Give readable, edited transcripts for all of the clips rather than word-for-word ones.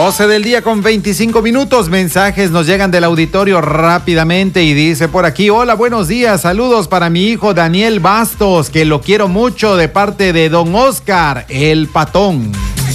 12 del día con 25 minutos. Mensajes nos llegan del auditorio rápidamente y dice por aquí: hola, buenos días, saludos para mi hijo Daniel Bastos, que lo quiero mucho, de parte de don Oscar, el patón.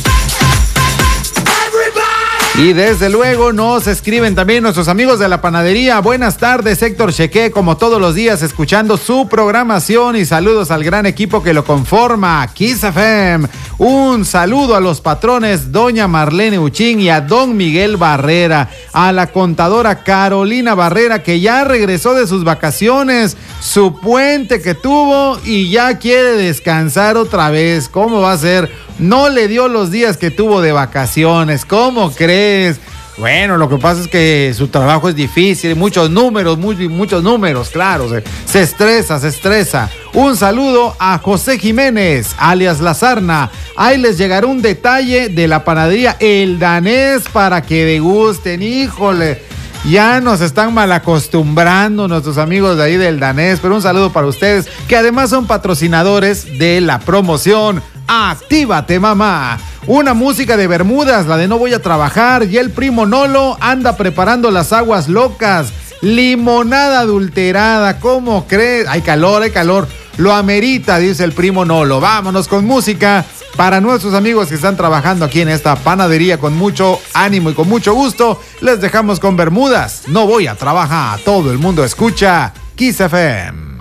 Y desde luego nos escriben también nuestros amigos de la panadería. Buenas tardes, Héctor Cheque, como todos los días, escuchando su programación, y saludos al gran equipo que lo conforma, Kiss FM. Un saludo a los patrones doña Marlene Uchín y a don Miguel Barrera, a la contadora Carolina Barrera, que ya regresó de sus vacaciones, su puente que tuvo, y ya quiere descansar otra vez. ¿Cómo va a ser? No le dio los días que tuvo de vacaciones. ¿Cómo crees? Bueno, lo que pasa es que su trabajo es difícil, muchos números, claro, se estresa. Un saludo a José Jiménez, alias La Sarna. Ahí les llegará un detalle de la panadería El Danés para que degusten. Híjole, ya nos están mal acostumbrando nuestros amigos de ahí del Danés, pero un saludo para ustedes, que además son patrocinadores de la promoción Actívate, mamá. Una música de Bermudas, la de No Voy a Trabajar, y el primo Nolo anda preparando las aguas locas, limonada adulterada. ¿Cómo crees? Hay calor, lo amerita, dice el primo Nolo. Vámonos con música para nuestros amigos que están trabajando aquí en esta panadería con mucho ánimo y con mucho gusto. Les dejamos con Bermudas, No Voy a Trabajar. Todo el mundo escucha Kiss FM.